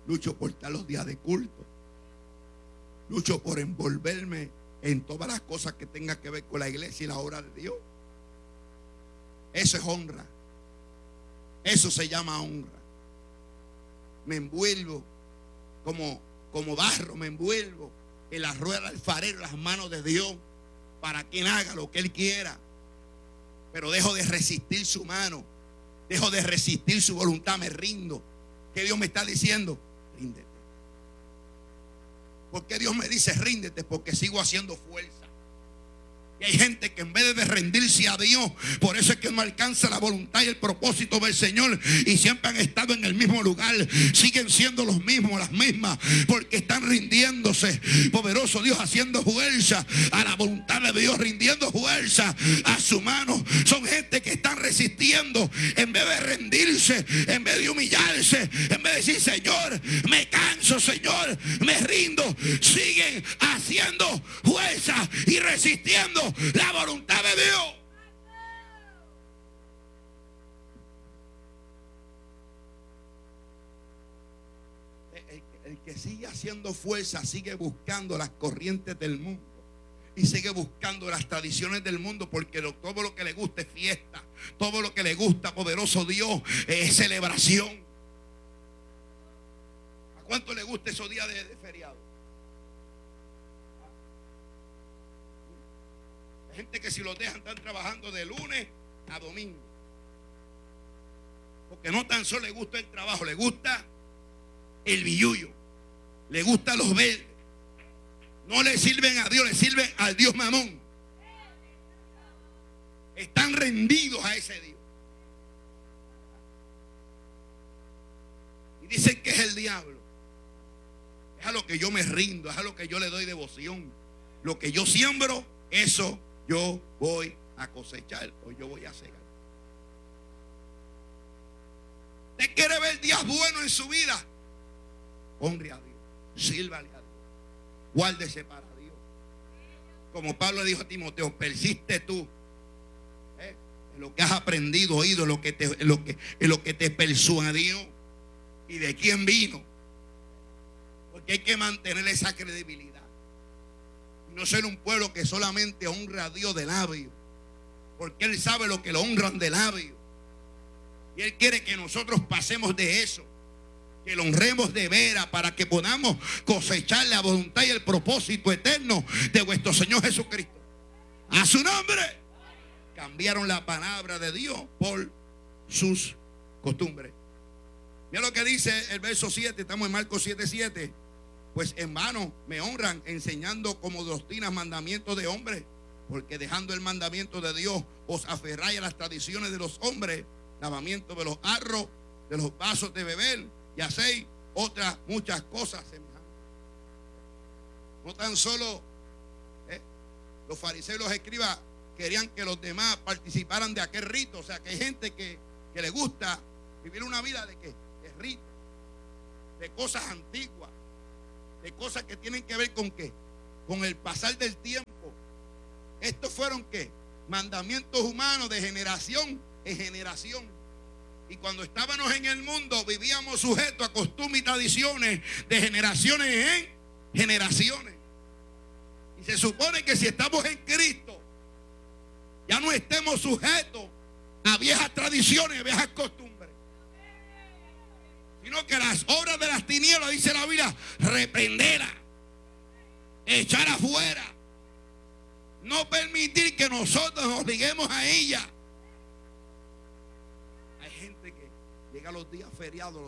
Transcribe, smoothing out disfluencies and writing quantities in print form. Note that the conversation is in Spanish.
Lucho por estar los días de culto. Lucho por envolverme en todas las cosas que tengan que ver con la iglesia y la obra de Dios. Eso es honra. Eso se llama honra. Me envuelvo como barro, me envuelvo en la rueda del alfarero, en las manos de Dios, para que Él haga lo que Él quiera. Pero dejo de resistir su mano, dejo de resistir su voluntad, me rindo. ¿Qué Dios me está diciendo? Ríndete. ¿Por qué Dios me dice ríndete? Porque sigo haciendo fuerza. Y hay gente que en vez de rendirse a Dios, por eso es que no alcanza la voluntad y el propósito del Señor, y siempre han estado en el mismo lugar, siguen siendo los mismos, las mismas, porque están rindiéndose. Poderoso Dios, haciendo fuerza a la voluntad de Dios, rindiendo fuerza a su mano. Son gente que están resistiendo en vez de rendirse, en vez de humillarse, en vez de decir Señor, me canso, Señor, me rindo. Siguen haciendo fuerza y resistiendo la voluntad de Dios. El que sigue haciendo fuerza sigue buscando las corrientes del mundo y sigue buscando las tradiciones del mundo, porque todo lo que le gusta es fiesta, todo lo que le gusta, poderoso Dios, es celebración. ¿A cuánto le gusta esos días de feriado? Gente que si los dejan están trabajando de lunes a domingo, porque no tan solo le gusta el trabajo, le gusta el billullo, le gusta los verdes. No le sirven a Dios, le sirven al Dios Mamón. Están rendidos a ese Dios y dicen que es el diablo. Es a lo que yo me rindo, es a lo que yo le doy devoción. Lo que yo siembro, eso yo voy a cosechar, o yo voy a cegar. ¿Usted quiere ver días buenos en su vida? Honre a Dios, sírvale a Dios, guárdese para Dios. Como Pablo le dijo a Timoteo, persiste tú en lo que has aprendido, oído, en lo que te persuadió y de quién vino. Porque hay que mantener esa credibilidad. No ser un pueblo que solamente honra a Dios de labio, porque Él sabe lo que lo honran de labio, y Él quiere que nosotros pasemos de eso, que lo honremos de veras, para que podamos cosechar la voluntad y el propósito eterno de nuestro Señor Jesucristo. A su nombre. Cambiaron la palabra de Dios por sus costumbres. Mira lo que dice el verso 7, estamos en Marcos 7:7. Pues en vano me honran, enseñando como doctrinas mandamientos de hombres, porque dejando el mandamiento de Dios os aferráis a las tradiciones de los hombres, lavamiento de los jarros, de los vasos de beber, y hacéis otras muchas cosas semejantes. No tan solo los fariseos y los escribas querían que los demás participaran de aquel rito. O sea, que hay gente que le gusta vivir una vida de rito, de cosas antiguas, de cosas que tienen que ver con ¿qué? Con el pasar del tiempo. Estos fueron ¿qué? Mandamientos humanos de generación en generación. Y cuando estábamos en el mundo, vivíamos sujetos a costumbres y tradiciones de generaciones en generaciones. Y se supone que si estamos en Cristo, ya no estemos sujetos a viejas tradiciones, a viejas costumbres, sino que las obras de las tinieblas, dice la Biblia, reprenderla, echar afuera, no permitir que nosotros nos liguemos a ella. Hay gente que llega a los días feriados,